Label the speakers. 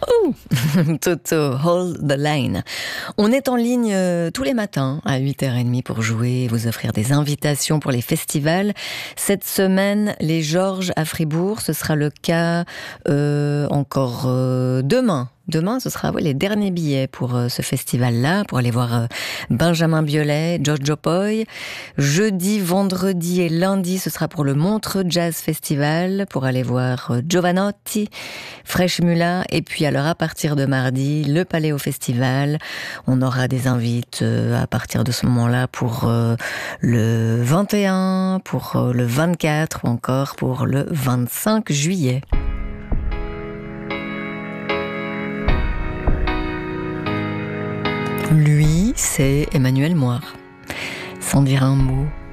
Speaker 1: Oh Toto, Hold the Line. On est en ligne tous les matins à 8h30 pour jouer et vous offrir des invitations pour les festivals. Cette semaine, les Georges à Fribourg, ce sera le cas encore demain. Demain, ce sera les derniers billets pour ce festival-là, pour aller voir Benjamin Biolay, Jojo Poi. Jeudi, vendredi et lundi, ce sera pour le Montreux Jazz Festival, pour aller voir Giovanotti, Fresh Mula. Et puis alors, à partir de mardi, le Paléo Festival. On aura des invites à partir de ce moment-là pour le 21, pour le 24 ou encore pour le 25 juillet. Lui, c'est Emmanuel Moire. Sans dire un mot,